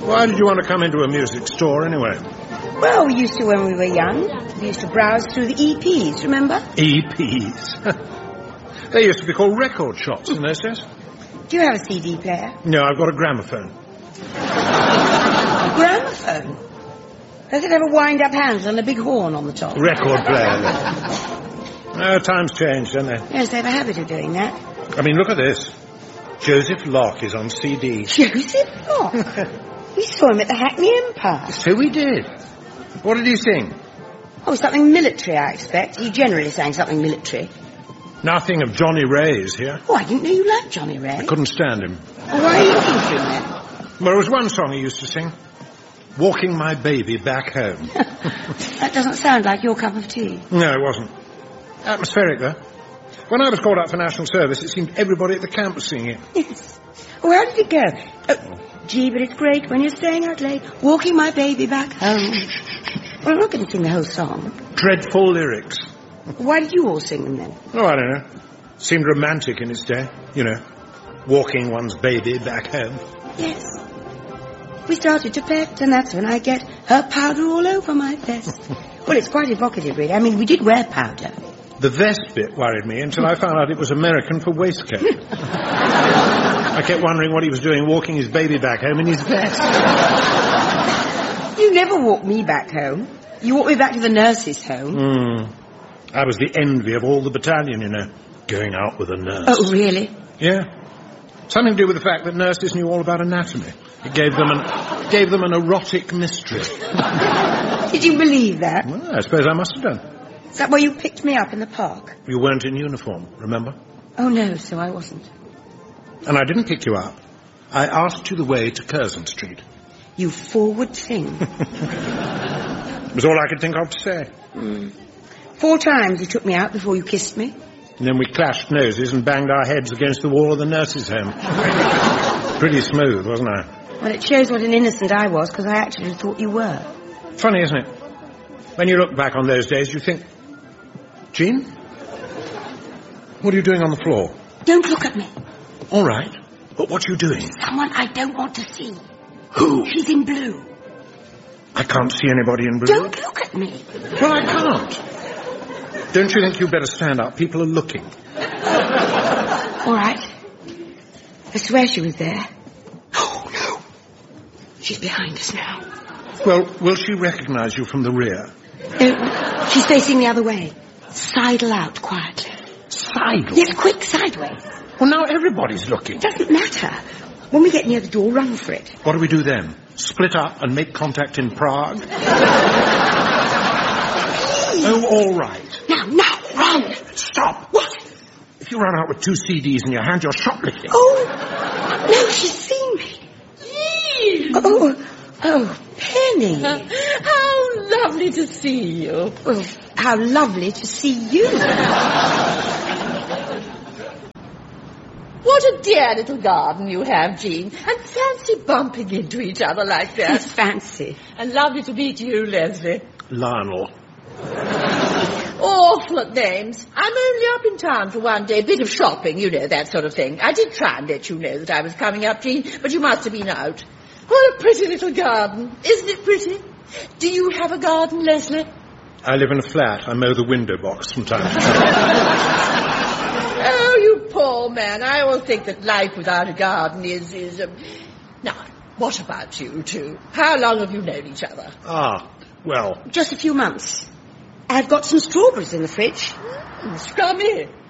Why did you want to come into a music store anyway? Well, we used to when we were young. We used to browse through the EPs, remember? EPs? They used to be called record shops in those days. Do you have a CD player? No, I've got a gramophone. A gramophone? Does it have a wind-up handle and a big horn on the top? Record player, then. Times change, don't they? Yes, they have a habit of doing that. I mean, look at this. Joseph Locke is on CD. Joseph Locke? We saw him at the Hackney Empire. So we did. What did he sing? Oh, something military, I expect. He generally sang something military. Nothing of Johnny Ray's here. Oh, I didn't know you liked Johnny Ray. I couldn't stand him. Well, why are you looking for him then? Well, there was one song he used to sing. Walking My Baby Back Home. That doesn't sound like your cup of tea. No, it wasn't. Atmospheric, though. When I was called up for national service, it seemed everybody at the camp was singing it. Yes. Oh, how did it go? Oh, gee, but it's great when you're staying out late, walking my baby back home. Well, I'm not going to sing the whole song. Dreadful lyrics. Why did you all sing them then? Oh, I don't know. Seemed romantic in its day. You know, walking one's baby back home. Yes. We started to pet, and that's when I get her powder all over my vest. Well, it's quite evocative, really. I mean, we did wear powder. The vest bit worried me until I found out it was American for waistcoat. I kept wondering what he was doing walking his baby back home in his vest. You never walked me back home. You walked me back to the nurse's home. I was the envy of all the battalion, you know, going out with a nurse. Oh, really? Yeah. Something to do with the fact that nurses knew all about anatomy. It gave them an erotic mystery. Did you believe that? Well, I suppose I must have done. Is that why you picked me up in the park? You weren't in uniform, remember? Oh, no, so I wasn't. And I didn't pick you up. I asked you the way to Curzon Street. You forward thing. It was all I could think of to say. 4 times you took me out before you kissed me. And then we clashed noses and banged our heads against the wall of the nurse's home. Pretty smooth, wasn't I? Well, it shows what an innocent I was, because I actually thought you were. Funny, isn't it? When you look back on those days, you think, Jean? What are you doing on the floor? Don't look at me. All right. But what are you doing? Someone I don't want to see. Who? She's in blue. I can't see anybody in blue. Don't look at me. Well, I can't. Don't you think you'd better stand up? People are looking. All right. I swear she was there. Oh, no. She's behind us now. Well, will she recognize you from the rear? No, she's facing the other way. Sidle out quietly. Sidle? Yes, quick, sideways. Well, now everybody's looking. Doesn't matter. When we get near the door, run for it. What do we do then? Split up and make contact in Prague? Oh, all right. Now, run. Stop. What? If you run out with 2 CDs in your hand, you're shoplifting. Oh, no, she's seen me. Oh, Penny. How lovely to see you. Well, how lovely to see you. What a dear little garden you have, Jean. And fancy bumping into each other like that. It's fancy. And lovely to meet you, Leslie. Lionel. Awful at names. I'm only up in town for one day. Bit of shopping, you know, that sort of thing. I did try and let you know that I was coming up, Jean, but you must have been out. What a pretty little garden. Isn't it pretty? Do you have a garden, Leslie? I live in a flat. I mow the window box from time to time. Oh, you poor man. I always think that life without a garden is... Now, what about you two? How long have you known each other? Well... Just a few months. I've got some strawberries in the fridge. Scrummy.